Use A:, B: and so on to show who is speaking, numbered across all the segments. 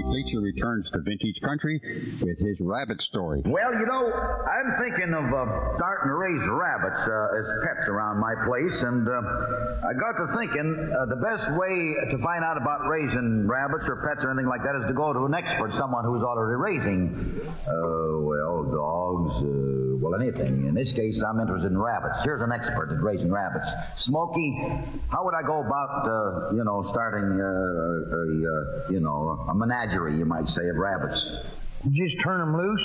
A: Fleischer returns to Vintage Country with his rabbit story.
B: Well, you know, I'm thinking of starting to raise rabbits as pets around my place, and I got to thinking the best way to find out about raising rabbits or pets or anything like that is to go to an expert, someone who's already raising, dogs, anything. In this case, I'm interested in rabbits. Here's an expert at raising rabbits. Smokey, how would I go about, starting a menagerie, you might say, of rabbits?
C: Just turn them loose.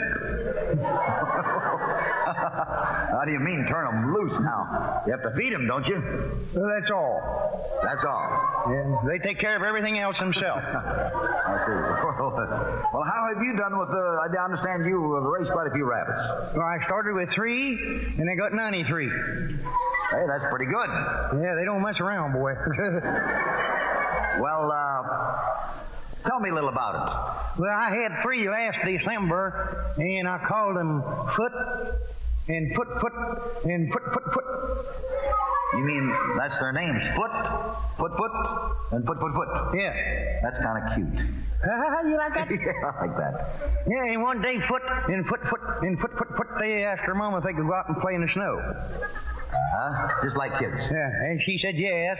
B: How do you mean turn them loose now? You have to feed them, don't you?
C: Well, that's all.
B: That's all.
C: Yeah, they take care of everything else themselves.
B: I see. Well, how have you done with I understand you have raised quite a few rabbits.
C: Well, I started with 3, and I got 93.
B: Hey, that's pretty good.
C: Yeah, they don't mess around, boy.
B: Well, tell me a little about it.
C: Well, I had 3 last December, and I called them Foot, and Foot, and Foot.
B: You mean that's their names? Foot, and Foot.
C: Yeah.
B: That's kind of cute.
C: You like that?
B: Yeah, I like that.
C: Yeah, and one day Foot, and Foot, and Foot, they asked their mom if they could go out and play in the snow.
B: Just like kids.
C: Yeah, and she said yes.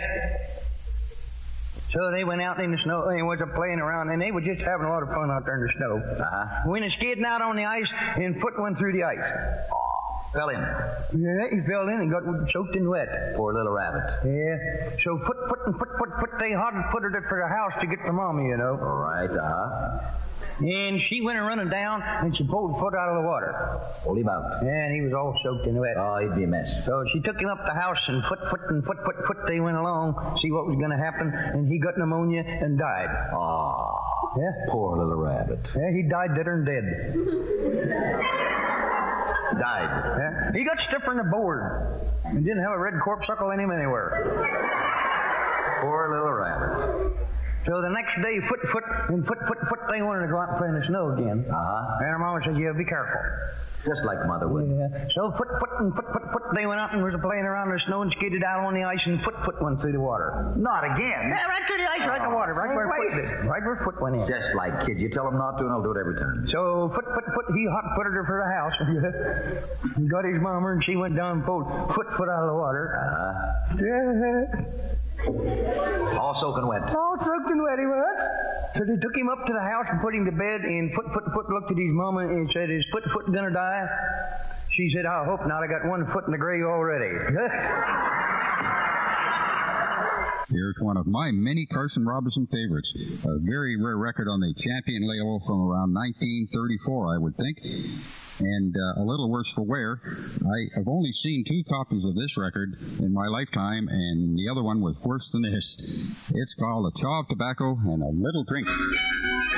C: So they went out in the snow and was playing around, and they were just having a lot of fun out there in the snow. Went skidding out on the ice, and Foot went through the ice.
B: Fell in.
C: Yeah, he fell in and got soaked and wet.
B: Poor little rabbit.
C: Yeah. So Foot, they hard-footed it for the house to get the mommy, you know.
B: All right,
C: And she went running down, and she pulled Foot out of the water.
B: Pulled him out.
C: Yeah, and he was all soaked and wet.
B: Oh, he'd be a mess.
C: So she took him up the house, and Foot, they went along, see what was going to happen, and he got pneumonia and died.
B: Yeah. Poor little rabbit.
C: Yeah, he died deader than dead.
B: Died.
C: Yeah. He got stiffer than a board and didn't have a red corpuscle in him anywhere.
B: Poor little rabbit.
C: So the next day, Foot, and Foot, they wanted to go out and play in the snow again. And her mama said, yeah, be careful.
B: Just like Mother would.
C: Yeah. So Foot, and Foot, they went out and was playing around in the snow and skidded out on the ice, and Foot went through the water.
B: Not again.
C: Yeah, right through the ice, right in the water, right where Foot did. Right where Foot went in.
B: Just like kids. You tell them not to, and they'll do it every time.
C: So Foot, he hot-footed her for the house. He got his mama, and she went down and pulled Foot out of the water.
B: All soaking wet.
C: All soaked and wet he was. So they took him up to the house and put him to bed, and Foot looked at his mama and said, is Foot gonna die? She said, I hope not. I got 1 foot in the grave already.
A: Here's one of my many Carson Robinson favorites. A very rare record on the Champion label from around 1934, I would think. And a little worse for wear. I have only seen 2 copies of this record in my lifetime, and the other one was worse than this. It's called A Chaw of Tobacco and a Little Drink.